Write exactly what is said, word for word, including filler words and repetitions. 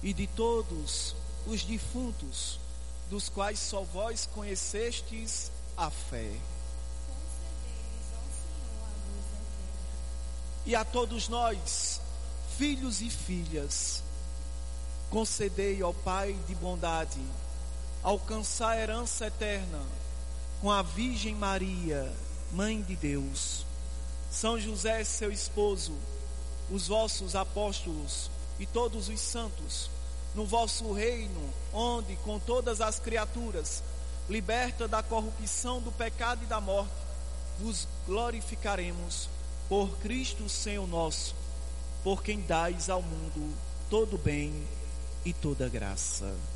e de todos os defuntos, dos quais só vós conhecestes a fé. Concedei-lhes ao Senhor a luz eterna. E a todos nós, filhos e filhas, concedei ao Pai de bondade alcançar a herança eterna com a Virgem Maria, Mãe de Deus, São José, seu esposo, os vossos apóstolos e todos os santos, no vosso reino, onde com todas as criaturas, liberta da corrupção do pecado e da morte, vos glorificaremos por Cristo Senhor nosso, por quem dais ao mundo todo bem e toda graça.